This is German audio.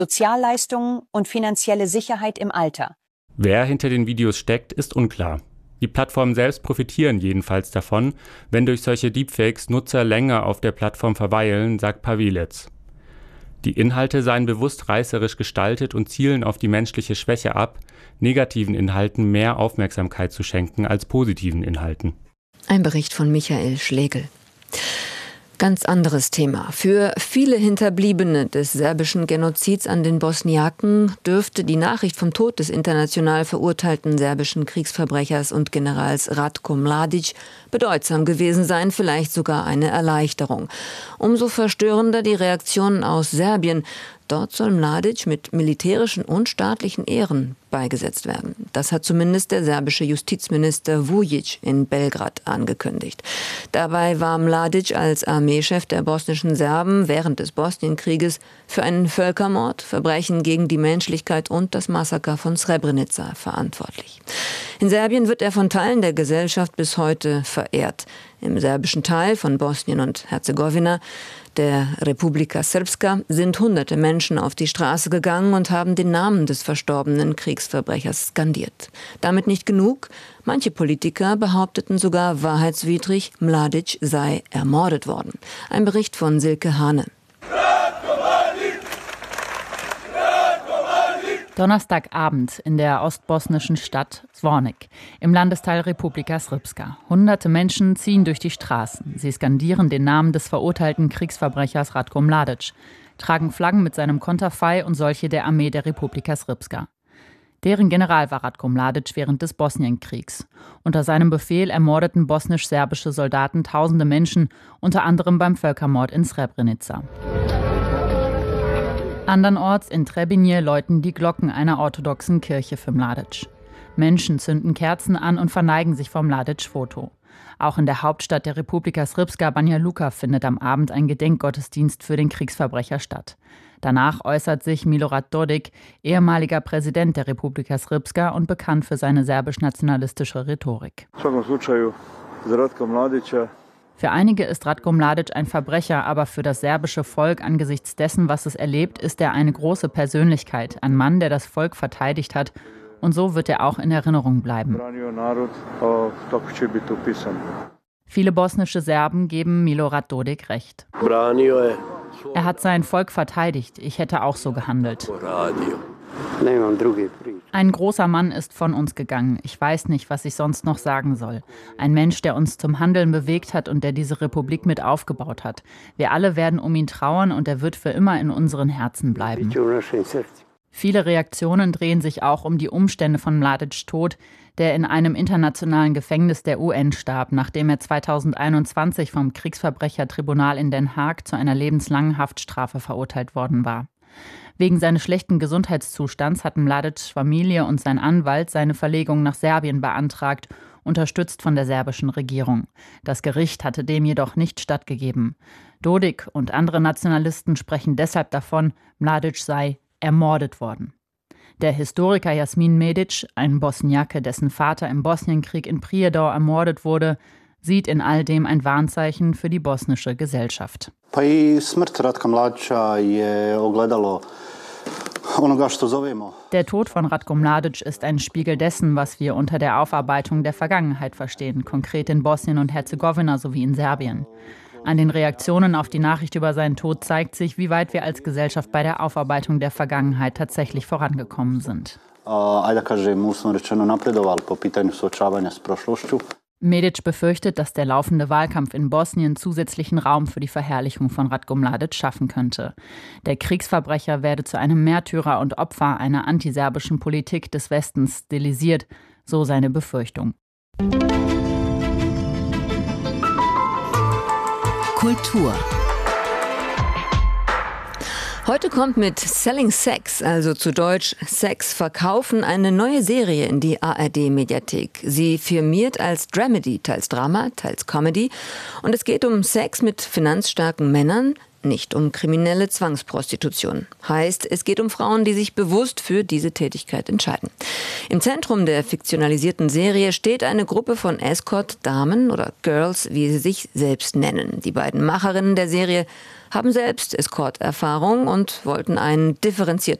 Sozialleistungen und finanzielle Sicherheit im Alter. Wer hinter den Videos steckt, ist unklar. Die Plattformen selbst profitieren jedenfalls davon, wenn durch solche Deepfakes Nutzer länger auf der Plattform verweilen, sagt Pawelec. Die Inhalte seien bewusst reißerisch gestaltet und zielen auf die menschliche Schwäche ab, negativen Inhalten mehr Aufmerksamkeit zu schenken als positiven Inhalten. Ein Bericht von Michael Schlegel. Ganz anderes Thema. Für viele Hinterbliebene des serbischen Genozids an den Bosniaken dürfte die Nachricht vom Tod des international verurteilten serbischen Kriegsverbrechers und Generals Ratko Mladic bedeutsam gewesen sein, vielleicht sogar eine Erleichterung. Umso verstörender die Reaktionen aus Serbien. Dort soll Mladic mit militärischen und staatlichen Ehren beigesetzt werden. Das hat zumindest der serbische Justizminister Vujic in Belgrad angekündigt. Dabei war Mladic als Armeechef der bosnischen Serben während des Bosnienkrieges für einen Völkermord, Verbrechen gegen die Menschlichkeit und das Massaker von Srebrenica verantwortlich. In Serbien wird er von Teilen der Gesellschaft bis heute verehrt. Im serbischen Teil von Bosnien und Herzegowina, der Republika Srpska, sind hunderte Menschen auf die Straße gegangen und haben den Namen des verstorbenen Kriegsverbrechers skandiert. Damit nicht genug. Manche Politiker behaupteten sogar wahrheitswidrig, Mladic sei ermordet worden. Ein Bericht von Silke Hane. Donnerstagabend in der ostbosnischen Stadt Zvornik im Landesteil Republika Srpska. Hunderte Menschen ziehen durch die Straßen. Sie skandieren den Namen des verurteilten Kriegsverbrechers Ratko Mladic, tragen Flaggen mit seinem Konterfei und solche der Armee der Republika Srpska. Deren General war Ratko Mladic während des Bosnienkriegs. Unter seinem Befehl ermordeten bosnisch-serbische Soldaten tausende Menschen, unter anderem beim Völkermord in Srebrenica. Andernorts in Trebinje läuten die Glocken einer orthodoxen Kirche für Mladic. Menschen zünden Kerzen an und verneigen sich vor Mladic-Foto. Auch in der Hauptstadt der Republika Srpska, Banja Luka, findet am Abend ein Gedenkgottesdienst für den Kriegsverbrecher statt. Danach äußert sich Milorad Dodik, ehemaliger Präsident der Republika Srpska und bekannt für seine serbisch-nationalistische Rhetorik. Für einige ist Ratko Mladic ein Verbrecher, aber für das serbische Volk angesichts dessen, was es erlebt, ist er eine große Persönlichkeit, ein Mann, der das Volk verteidigt hat. Und so wird er auch in Erinnerung bleiben. Viele bosnische Serben geben Milorad Dodik recht. Er hat sein Volk verteidigt. Ich hätte auch so gehandelt. Ein großer Mann ist von uns gegangen. Ich weiß nicht, was ich sonst noch sagen soll. Ein Mensch, der uns zum Handeln bewegt hat und der diese Republik mit aufgebaut hat. Wir alle werden um ihn trauern und er wird für immer in unseren Herzen bleiben. Viele Reaktionen drehen sich auch um die Umstände von Mladics Tod, der in einem internationalen Gefängnis der UN starb, nachdem er 2021 vom Kriegsverbrechertribunal in Den Haag zu einer lebenslangen Haftstrafe verurteilt worden war. Wegen seines schlechten Gesundheitszustands hatten Mladics Familie und sein Anwalt seine Verlegung nach Serbien beantragt, unterstützt von der serbischen Regierung. Das Gericht hatte dem jedoch nicht stattgegeben. Dodik und andere Nationalisten sprechen deshalb davon, Mladic sei ermordet worden. Der Historiker Jasmin Medic, ein Bosniake, dessen Vater im Bosnienkrieg in Prijedor ermordet wurde, sieht in all dem ein Warnzeichen für die bosnische Gesellschaft. Der Tod von Ratko Mladic ist ein Spiegel dessen, was wir unter der Aufarbeitung der Vergangenheit verstehen, konkret in Bosnien und Herzegowina sowie in Serbien. An den Reaktionen auf die Nachricht über seinen Tod zeigt sich, wie weit wir als Gesellschaft bei der Aufarbeitung der Vergangenheit tatsächlich vorangekommen sind. Medic befürchtet, dass der laufende Wahlkampf in Bosnien zusätzlichen Raum für die Verherrlichung von Ratko Mladic schaffen könnte. Der Kriegsverbrecher werde zu einem Märtyrer und Opfer einer antiserbischen Politik des Westens stilisiert, so seine Befürchtung. Kultur. Heute kommt mit Selling Sex, also zu Deutsch Sex verkaufen, eine neue Serie in die ARD-Mediathek. Sie firmiert als Dramedy, teils Drama, teils Comedy. Und es geht um Sex mit finanzstarken Männern, nicht um kriminelle Zwangsprostitution. Heißt, es geht um Frauen, die sich bewusst für diese Tätigkeit entscheiden. Im Zentrum der fiktionalisierten Serie steht eine Gruppe von Escort-Damen oder Girls, wie sie sich selbst nennen. Die beiden Macherinnen der Serie haben selbst Escort-Erfahrung und wollten einen differenzierten